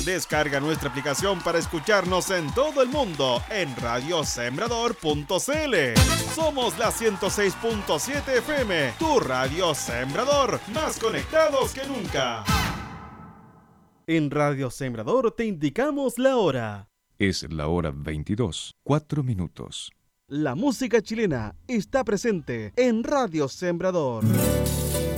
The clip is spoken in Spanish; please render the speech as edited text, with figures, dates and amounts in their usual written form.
Descarga nuestra aplicación para escucharnos en todo el mundo en radiosembrador.cl. Somos la 106.7 FM, tu radio Sembrador, más conectados que nunca. En Radio Sembrador te indicamos la hora. Es la hora 22, 4 minutos. La música chilena está presente en Radio Sembrador.